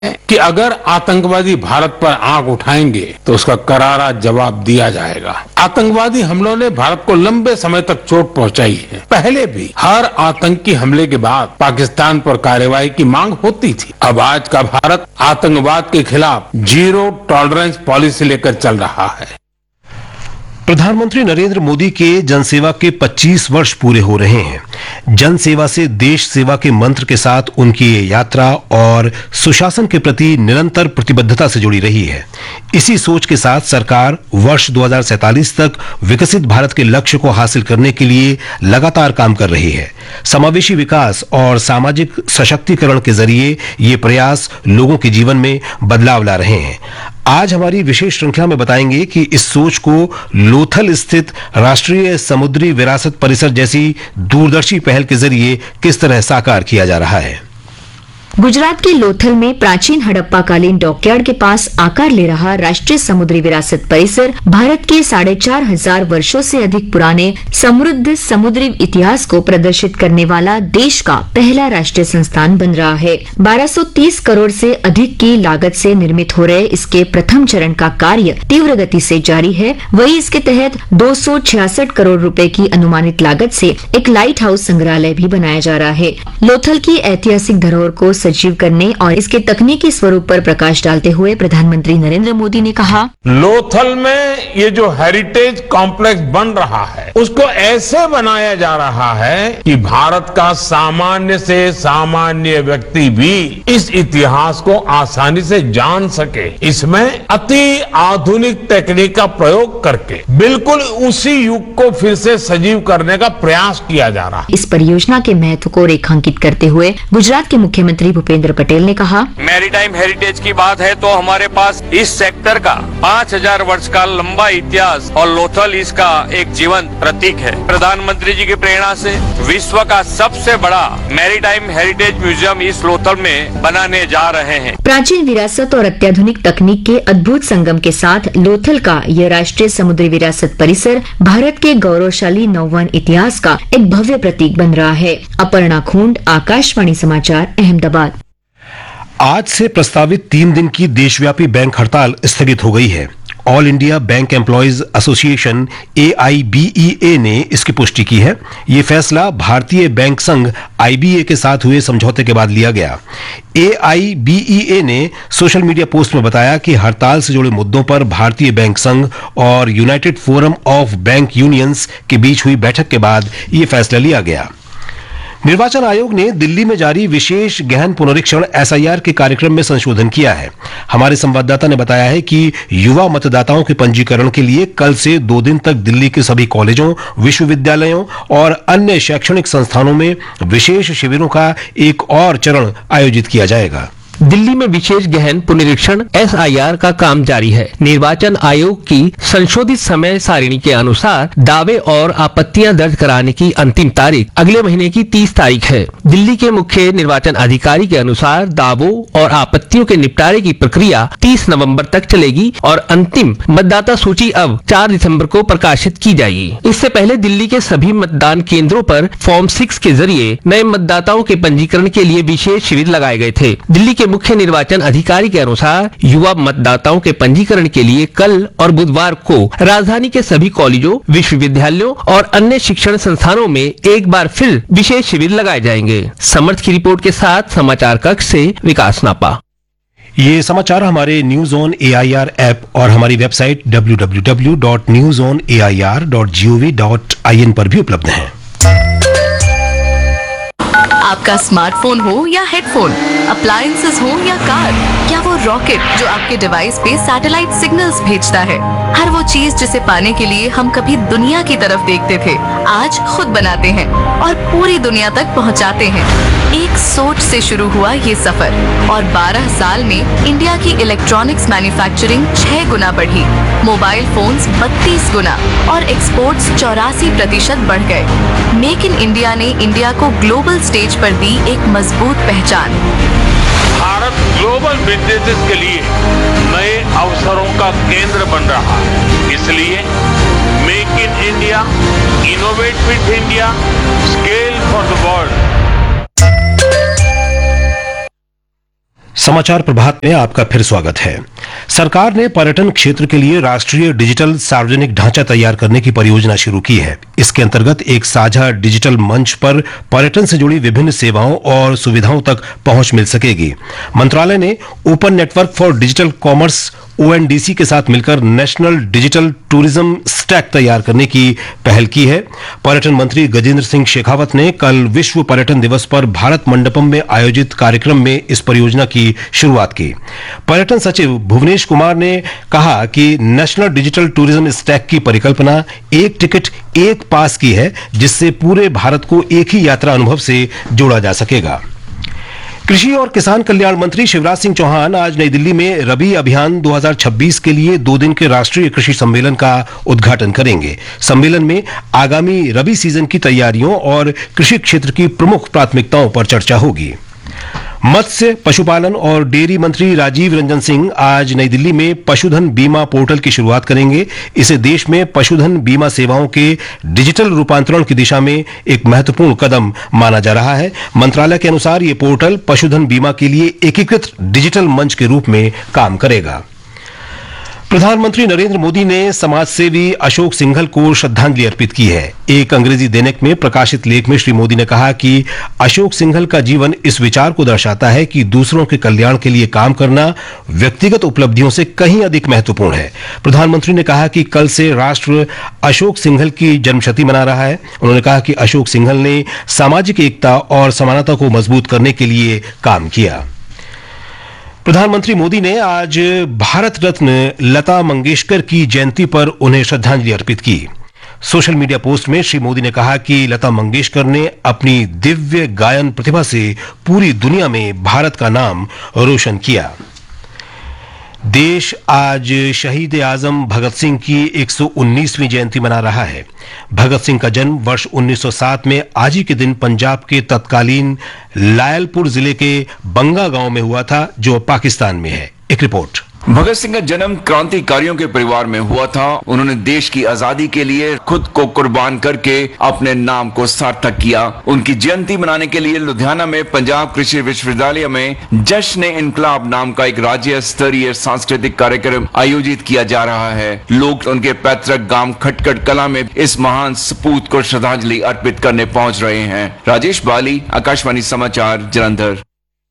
कि अगर आतंकवादी भारत पर आंख उठाएंगे तो उसका करारा जवाब दिया जाएगा। आतंकवादी हमलों ने भारत को लंबे समय तक चोट पहुंचाई है। पहले भी हर आतंकी हमले के बाद पाकिस्तान पर कार्रवाई की मांग होती थी। अब आज का भारत आतंकवाद के खिलाफ जीरो टॉलरेंस पॉलिसी लेकर चल रहा है। प्रधानमंत्री नरेंद्र मोदी के जनसेवा के 25 वर्ष पूरे हो रहे हैं। जनसेवा से देश सेवा के मंत्र के साथ उनकी ये यात्रा और सुशासन के प्रति निरंतर प्रतिबद्धता से जुड़ी रही है। इसी सोच के साथ सरकार वर्ष 2047 तक विकसित भारत के लक्ष्य को हासिल करने के लिए लगातार काम कर रही है। समावेशी विकास और सामाजिक सशक्तिकरण के जरिए ये प्रयास लोगों के जीवन में बदलाव ला रहे हैं। आज हमारी विशेष श्रृंखला में बताएंगे कि इस सोच को लोथल स्थित राष्ट्रीय समुद्री विरासत परिसर जैसी दूरदर्शी पहल के जरिए किस तरह साकार किया जा रहा है। गुजरात के लोथल में प्राचीन हड़प्पाकालीन डॉकयार्ड के पास आकार ले रहा राष्ट्रीय समुद्री विरासत परिसर भारत के 4,500 वर्षों से अधिक पुराने समृद्ध समुद्री इतिहास को प्रदर्शित करने वाला देश का पहला राष्ट्रीय संस्थान बन रहा है। 1230 करोड़ से अधिक की लागत से निर्मित हो रहे इसके प्रथम चरण का कार्य तीव्र गति से जारी है। वहीं इसके तहत 266 करोड़ रुपए की अनुमानित लागत से एक लाइट हाउस संग्रहालय भी बनाया जा रहा है। लोथल की ऐतिहासिक धरोहर को सजीव करने और इसके तकनीकी स्वरूप पर प्रकाश डालते हुए प्रधानमंत्री नरेंद्र मोदी ने कहा, लोथल में ये जो हेरिटेज कॉम्प्लेक्स बन रहा है उसको ऐसे बनाया जा रहा है कि भारत का सामान्य से सामान्य व्यक्ति भी इस इतिहास को आसानी से जान सके। इसमें अति आधुनिक तकनीक का प्रयोग करके बिल्कुल उसी युग को फिर से सजीव करने का प्रयास किया जा रहा है। इस परियोजना के महत्व को रेखांकित करते हुए गुजरात के मुख्यमंत्री भूपेंद्र पटेल ने कहा, मैरीटाइम हेरिटेज की बात है तो हमारे पास इस सेक्टर का 5000 वर्ष का लंबा इतिहास और लोथल इसका एक जीवंत प्रतीक है। प्रधानमंत्री जी की प्रेरणा से विश्व का सबसे बड़ा मैरीटाइम हेरिटेज म्यूजियम इस लोथल में बनाने जा रहे हैं। प्राचीन विरासत और अत्याधुनिक तकनीक के अद्भुत संगम के साथ लोथल का यह राष्ट्रीय समुद्री विरासत परिसर भारत के गौरवशाली नौवन इतिहास का एक भव्य प्रतीक बन रहा है। अपर्णा खूंड, आकाशवाणी समाचार, अहमदाबाद। आज से प्रस्तावित 3 दिन की देशव्यापी बैंक हड़ताल स्थगित हो गई है। All India bank employees association AIBEA ने इसकी पुष्टि की है। ये फैसला भारतीय बैंक संघ IBA के साथ हुए समझौते के बाद लिया गया। AIBEA ने सोशल मीडिया पोस्ट में बताया कि हड़ताल से जुड़े मुद्दों पर भारतीय बैंक संघ और United forum of bank unions के बीच हुई बैठक के बाद ये फैसला लिया गया। निर्वाचन आयोग ने दिल्ली में जारी विशेष गहन पुनरीक्षण SIR के कार्यक्रम में संशोधन किया है। हमारे संवाददाता ने बताया है कि युवा मतदाताओं के पंजीकरण के लिए कल से 2 दिन तक दिल्ली के सभी कॉलेजों, विश्वविद्यालयों और अन्य शैक्षणिक संस्थानों में विशेष शिविरों का एक और चरण आयोजित किया जाएगा। दिल्ली में विशेष गहन पुनरीक्षण SIR का काम जारी है। निर्वाचन आयोग की संशोधित समय सारिणी के अनुसार दावे और आपत्तियां दर्ज कराने की अंतिम तारीख अगले महीने की 30 तारीख है। दिल्ली के मुख्य निर्वाचन अधिकारी के अनुसार दावों और आपत्तियों के निपटारे की प्रक्रिया 30 नवंबर तक चलेगी और अंतिम मतदाता सूची अब 4 दिसंबर को प्रकाशित की जाएगी। इससे पहले दिल्ली के सभी मतदान केंद्रों पर फॉर्म 6 के जरिए नए मतदाताओं के पंजीकरण के लिए विशेष शिविर लगाए गए थे। दिल्ली के मुख्य निर्वाचन अधिकारी के अनुसार युवा मतदाताओं के पंजीकरण के लिए कल और बुधवार को राजधानी के सभी कॉलेजों, विश्वविद्यालयों और अन्य शिक्षण संस्थानों में एक बार फिर विशेष शिविर लगाए जाएंगे। समर्थ की रिपोर्ट के साथ समाचार कक्ष से विकास नापा। ये समाचार हमारे न्यूज ऑन AIR ऐप और हमारी वेबसाइट www.newsonair.gov.in पर भी उपलब्ध हैं। आपका स्मार्टफोन हो या हेडफोन, अप्लायंसेस हो या कार, क्या वो रॉकेट जो आपके डिवाइस पे सैटेलाइट सिग्नल्स भेजता है, हर वो चीज जिसे पाने के लिए हम कभी दुनिया की तरफ देखते थे, आज खुद बनाते हैं और पूरी दुनिया तक पहुंचाते हैं। एक सोच से शुरू हुआ ये सफर और 12 साल में इंडिया की इलेक्ट्रॉनिक्स मैन्युफैक्चरिंग 6 गुना बढ़ी, मोबाइल फोन्स 32 गुना और एक्सपोर्ट्स 84% बढ़ गए। मेक इन इंडिया ने इंडिया को ग्लोबल स्टेज पर दी एक मजबूत पहचान। भारत ग्लोबल बिजनेसेस के लिए नए अवसरों का केंद्र बन रहा है। इसलिए make in India, innovate with India, scale for the world. समाचार प्रभात में आपका फिर स्वागत है। सरकार ने पर्यटन क्षेत्र के लिए राष्ट्रीय डिजिटल सार्वजनिक ढांचा तैयार करने की परियोजना शुरू की है। इसके अंतर्गत एक साझा डिजिटल मंच पर पर्यटन से जुड़ी विभिन्न सेवाओं और सुविधाओं तक पहुंच मिल सकेगी। मंत्रालय ने open network for digital commerce ONDC के साथ मिलकर नेशनल डिजिटल टूरिज्म स्टैक तैयार करने की पहल की है। पर्यटन मंत्री गजेंद्र सिंह शेखावत ने कल विश्व पर्यटन दिवस पर भारत मंडपम में आयोजित कार्यक्रम में इस परियोजना की शुरुआत की। पर्यटन सचिव भुवनेश कुमार ने कहा कि नेशनल डिजिटल टूरिज्म स्टैक की परिकल्पना एक टिकट एक पास की है, जिससे पूरे भारत को एक ही यात्रा अनुभव से जोड़ा जा सकेगा। कृषि और किसान कल्याण मंत्री शिवराज सिंह चौहान आज नई दिल्ली में रबी अभियान 2026 के लिए 2 दिन के राष्ट्रीय कृषि सम्मेलन का उद्घाटन करेंगे। सम्मेलन में आगामी रबी सीजन की तैयारियों और कृषि क्षेत्र की प्रमुख प्राथमिकताओं पर चर्चा होगी। मत्स्य, पशुपालन और डेयरी मंत्री राजीव रंजन सिंह आज नई दिल्ली में पशुधन बीमा पोर्टल की शुरुआत करेंगे। इसे देश में पशुधन बीमा सेवाओं के डिजिटल रूपांतरण की दिशा में एक महत्वपूर्ण कदम माना जा रहा है। मंत्रालय के अनुसार ये पोर्टल पशुधन बीमा के लिए एकीकृत डिजिटल मंच के रूप में काम करेगा। प्रधानमंत्री नरेंद्र मोदी ने समाजसेवी अशोक सिंघल को श्रद्धांजलि अर्पित की है। एक अंग्रेजी दैनिक में प्रकाशित लेख में श्री मोदी ने कहा कि अशोक सिंघल का जीवन इस विचार को दर्शाता है कि दूसरों के कल्याण के लिए काम करना व्यक्तिगत उपलब्धियों से कहीं अधिक महत्वपूर्ण है। प्रधानमंत्री ने कहा कि कल से राष्ट्र अशोक सिंघल की जन्मशती मना रहा है। उन्होंने कहा कि अशोक सिंघल ने सामाजिक एकता और समानता को मजबूत करने के लिए काम किया। प्रधानमंत्री मोदी ने आज भारत रत्न लता मंगेशकर की जयंती पर उन्हें श्रद्धांजलि अर्पित की। सोशल मीडिया पोस्ट में श्री मोदी ने कहा कि लता मंगेशकर ने अपनी दिव्य गायन प्रतिभा से पूरी दुनिया में भारत का नाम रोशन किया। देश आज शहीद आजम भगत सिंह की 119वीं जयंती मना रहा है। भगत सिंह का जन्म वर्ष 1907 में आज ही के दिन पंजाब के तत्कालीन लायलपुर जिले के बंगा गांव में हुआ था, जो पाकिस्तान में है। एक रिपोर्ट। भगत सिंह का जन्म क्रांतिकारियों के परिवार में हुआ था। उन्होंने देश की आजादी के लिए खुद को कुर्बान करके अपने नाम को सार्थक किया। उनकी जयंती मनाने के लिए लुधियाना में पंजाब कृषि विश्वविद्यालय में जश्न-ए-इनकलाब नाम का एक राज्य स्तरीय सांस्कृतिक कार्यक्रम आयोजित किया जा रहा है। लोग उनके पैतृक गांव खटखट कला में इस महान सपूत को श्रद्धांजलि अर्पित करने पहुंच रहे हैं। राजेश बाली, आकाशवाणी समाचार, जलंधर।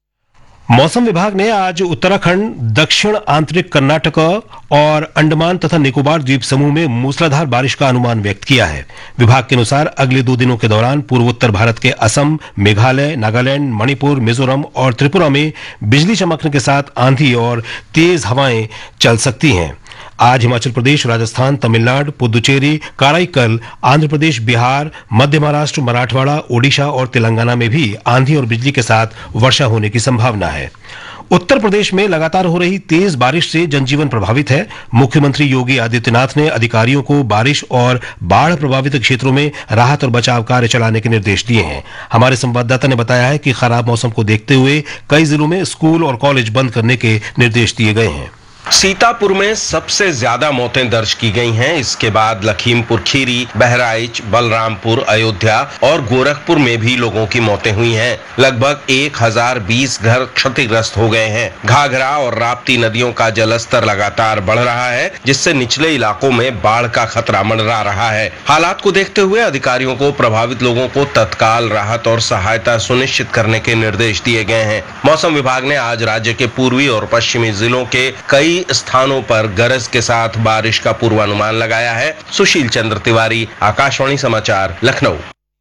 मौसम विभाग ने आज उत्तराखंड, दक्षिण आंतरिक कर्नाटक और अंडमान तथा निकोबार द्वीप समूह में मूसलाधार बारिश का अनुमान व्यक्त किया है। विभाग के अनुसार अगले 2 दिनों के दौरान पूर्वोत्तर भारत के असम, मेघालय, नागालैंड, मणिपुर, मिजोरम और त्रिपुरा में बिजली चमकने के साथ आंधी और तेज हवाएं चल सकती हैं। आज हिमाचल प्रदेश, राजस्थान, तमिलनाडु, पुदुचेरी, कराईकल, आंध्र प्रदेश, बिहार, मध्य महाराष्ट्र, मराठवाड़ा, ओडिशा और तेलंगाना में भी आंधी और बिजली के साथ वर्षा होने की संभावना है। उत्तर प्रदेश में लगातार हो रही तेज बारिश से जनजीवन प्रभावित है। मुख्यमंत्री योगी आदित्यनाथ ने अधिकारियों को बारिश और बाढ़ प्रभावित क्षेत्रों में राहत और बचाव कार्य चलाने के निर्देश दिए हैं। हमारे संवाददाता ने बताया है कि खराब मौसम को देखते हुए कई जिलों में स्कूल और कॉलेज बंद करने के निर्देश दिए गए हैं। सीतापुर में सबसे ज्यादा मौतें दर्ज की गई हैं। इसके बाद लखीमपुर खीरी, बहराइच, बलरामपुर, अयोध्या और गोरखपुर में भी लोगों की मौतें हुई हैं। लगभग 1020 घर क्षतिग्रस्त हो गए हैं। घाघरा और राप्ती नदियों का जलस्तर लगातार बढ़ रहा है, जिससे निचले इलाकों में बाढ़ का खतरा मंडरा रहा है। हालात को देखते हुए अधिकारियों को प्रभावित लोगों को तत्काल राहत और सहायता सुनिश्चित करने के निर्देश दिए गए हैं। मौसम विभाग ने आज राज्य के पूर्वी और पश्चिमी जिलों के कई स्थानों पर गरज के साथ बारिश का पूर्वानुमान लगाया है। सुशील चंद्र तिवारी, आकाशवाणी समाचार, लखनऊ।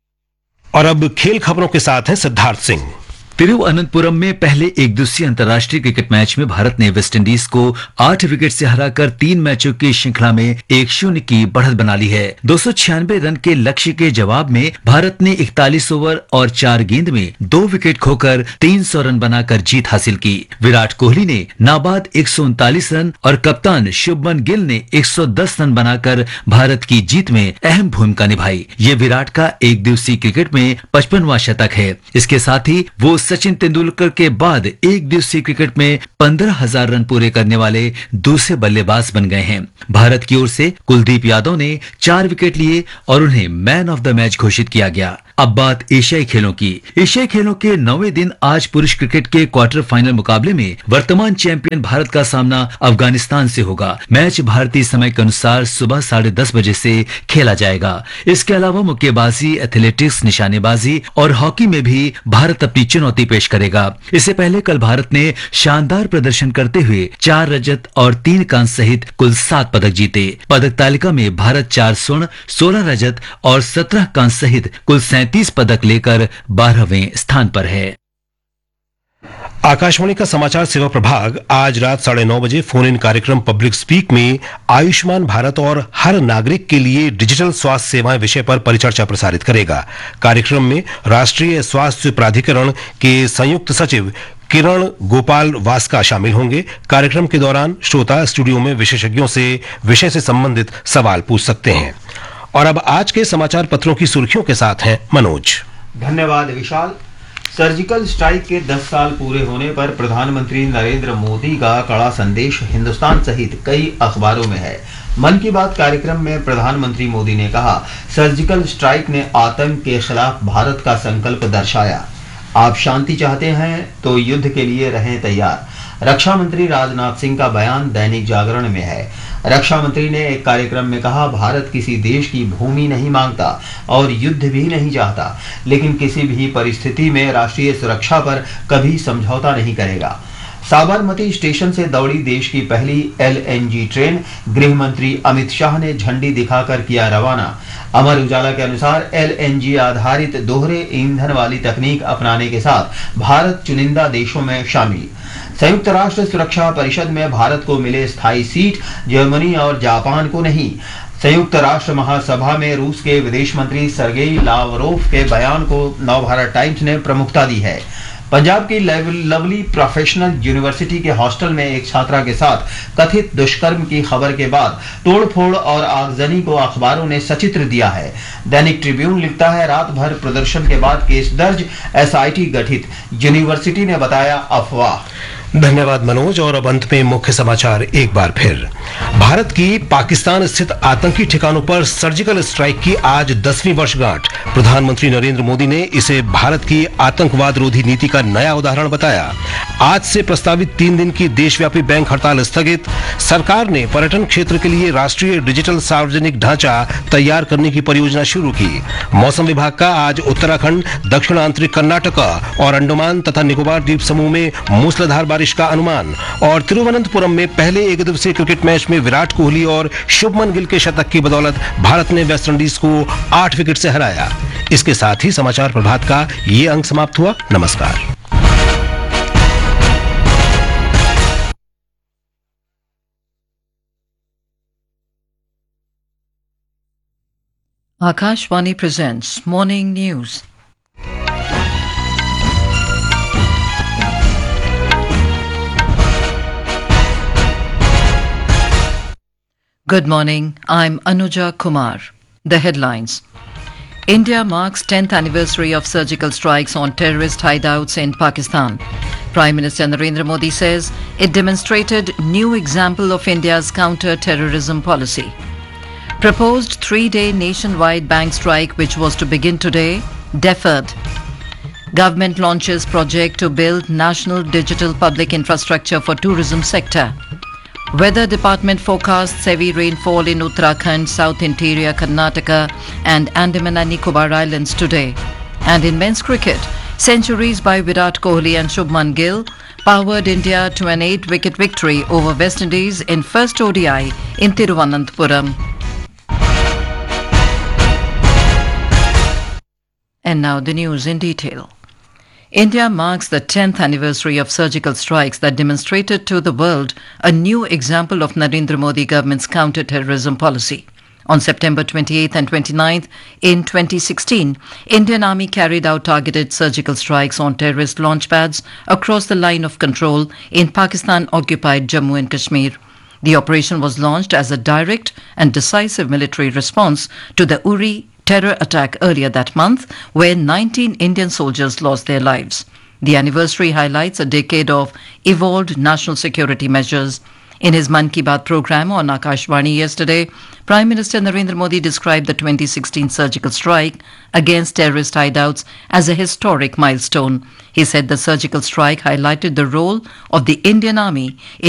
और अब खेल खबरों के साथ हैं सिद्धार्थ सिंह। तिरुवनंतपुरम में पहले एक दिवसीय अंतर्राष्ट्रीय क्रिकेट मैच में भारत ने वेस्टइंडीज को 8 विकेट से हराकर 3 मैचों की श्रृंखला में 1-0 की बढ़त बना ली है। 296 रन के लक्ष्य के जवाब में भारत ने 41 ओवर और 4 गेंद में 2 विकेट खोकर 300 रन बनाकर जीत हासिल की। विराट कोहली ने नाबाद 139 रन और कप्तान शुभमन गिल ने 110 रन बनाकर भारत की जीत में अहम भूमिका निभाई। ये विराट का एक दिवसीय क्रिकेट में 55वां शतक है। इसके साथ ही वो सचिन तेंदुलकर के बाद एक दिवसीय क्रिकेट में 15,000 रन पूरे करने वाले दूसरे बल्लेबाज बन गए हैं। भारत की ओर से कुलदीप यादव ने 4 विकेट लिए और उन्हें मैन ऑफ द मैच घोषित किया गया। अब बात एशियाई खेलों की। एशियाई खेलों के 9वें दिन आज पुरुष क्रिकेट के क्वार्टर फाइनल मुकाबले में वर्तमान चैंपियन भारत का सामना अफगानिस्तान से होगा। मैच भारतीय समय के अनुसार सुबह 10:30 बजे से खेला जाएगा। इसके अलावा मुक्केबाजी, एथलेटिक्स, निशानेबाजी और हॉकी में भी भारत अपनी चुनौती पेश करेगा। इससे पहले कल भारत ने शानदार प्रदर्शन करते हुए 4 रजत और 3 कांस्य सहित कुल 7 पदक जीते। पदक तालिका में भारत 4 स्वर्ण, 16 रजत और 17 कांस्य सहित कुल 37 पदक लेकर 12वें स्थान पर है। आकाशवाणी का समाचार सेवा प्रभाग आज रात 9:30 बजे फोन इन कार्यक्रम पब्लिक स्पीक में आयुष्मान भारत और हर नागरिक के लिए डिजिटल स्वास्थ्य सेवाएं विषय पर परिचर्चा प्रसारित करेगा। कार्यक्रम में राष्ट्रीय स्वास्थ्य प्राधिकरण के संयुक्त सचिव किरण गोपाल वास्का शामिल होंगे। कार्यक्रम के दौरान श्रोता स्टूडियो में विशेषज्ञों से विषय से संबंधित सवाल पूछ सकते हैं। और अब आज के समाचार पत्रों की सुर्खियों के साथ हैं मनोज। धन्यवाद विशाल। सर्जिकल स्ट्राइक के 10 साल पूरे होने पर प्रधानमंत्री नरेंद्र मोदी का कड़ा संदेश हिंदुस्तान सहित कई अखबारों में है। मन की बात कार्यक्रम में प्रधानमंत्री मोदी ने कहा, सर्जिकल स्ट्राइक ने आतंक के खिलाफ भारत का संकल्प दर्शाया। आप शांति चाहते हैं तो युद्ध के लिए रहें तैयार। रक्षा मंत्री राजनाथ सिंह का बयान दैनिक जागरण में है। रक्षा मंत्री ने एक कार्यक्रम में कहा, भारत किसी देश की भूमि नहीं मांगता और युद्ध भी नहीं चाहता, लेकिन किसी भी परिस्थिति में राष्ट्रीय सुरक्षा पर कभी समझौता नहीं करेगा। साबरमती स्टेशन से दौड़ी देश की पहली LNG ट्रेन, गृह मंत्री अमित शाह ने झंडी दिखाकर किया रवाना। अमर उजाला के अनुसार LNG आधारित दोहरे ईंधन वाली तकनीक अपनाने के साथ भारत चुनिंदा देशों में शामिल। संयुक्त राष्ट्र सुरक्षा परिषद में भारत को मिले स्थायी सीट, जर्मनी और जापान को नहीं। संयुक्त राष्ट्र महासभा में रूस के विदेश मंत्री सर्गेई लावरोव के बयान को नवभारत टाइम्स ने प्रमुखता दी है। पंजाब की लवली प्रोफेशनल यूनिवर्सिटी के हॉस्टल में एक छात्रा के साथ कथित दुष्कर्म की खबर के बाद तोड़फोड़ और आगजनी को अखबारों ने सचित्र दिया है। दैनिक ट्रिब्यून लिखता है, रात भर प्रदर्शन के बाद केस दर्ज, SIT गठित, यूनिवर्सिटी ने बताया अफवाह। धन्यवाद मनोज। और अब अंत में मुख्य समाचार एक बार फिर। भारत की पाकिस्तान स्थित आतंकी ठिकानों पर सर्जिकल स्ट्राइक की आज 10वीं वर्षगांठ। प्रधानमंत्री नरेंद्र मोदी ने इसे भारत की आतंकवाद रोधी नीति का नया उदाहरण बताया। आज से प्रस्तावित 3 दिन की देशव्यापी बैंक हड़ताल स्थगित। सरकार ने पर्यटन क्षेत्र के लिए राष्ट्रीय डिजिटल सार्वजनिक ढांचा तैयार करने की परियोजना शुरू की। मौसम विभाग का आज उत्तराखंड, दक्षिण आंतरिक कर्नाटका और अंडमान तथा निकोबार द्वीप समूह में मूसलाधार बारिश का अनुमान। और तिरुवनंतपुरम में पहले एक दिवसीय क्रिकेट मैच में विराट कोहली और शुभमन गिल के शतक की बदौलत भारत ने वेस्टइंडीज को 8 विकेट से हराया। इसके साथ ही समाचार प्रभात का ये अंक समाप्त हुआ। नमस्कार। Akashvani presents Morning News. Good morning, I'm Anuja Kumar. The headlines. India marks 10th anniversary of surgical strikes on terrorist hideouts in Pakistan. Prime Minister Narendra Modi says it demonstrated new example of India's counter-terrorism policy. Proposed 3-day nationwide bank strike, which was to begin today, deferred. Government launches project to build national digital public infrastructure for tourism sector. Weather Department forecasts heavy rainfall in Uttarakhand, South Interior, Karnataka and Andaman and Nicobar Islands today. And in men's cricket, centuries by Virat Kohli and Shubman Gill powered India to an 8-wicket victory over West Indies in first ODI in Thiruvananthapuram. And now the news in detail. India marks the 10th anniversary of surgical strikes that demonstrated to the world a new example of Narendra Modi government's counter-terrorism policy. On September 28th and 29th in 2016, Indian Army carried out targeted surgical strikes on terrorist launch pads across the line of control in Pakistan-occupied Jammu and Kashmir. The operation was launched as a direct and decisive military response to the Uri terror attack earlier that month, where 19 Indian soldiers lost their lives. The anniversary highlights a decade of evolved national security measures. In his Mann Ki Baat program on Akashvani yesterday, Prime Minister Narendra Modi described the 2016 surgical strike against terrorist hideouts as a historic milestone. He said the surgical strike highlighted the role of the Indian Army